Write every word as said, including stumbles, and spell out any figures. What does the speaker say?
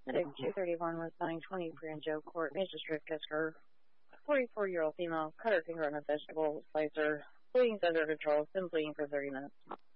Medic two thirty-one was nine twenty Grand Joe Court, Magistrate Kisker. forty-four-year-old female, cut her finger on a vegetable slicer, bleeding under control, been bleeding for thirty minutes.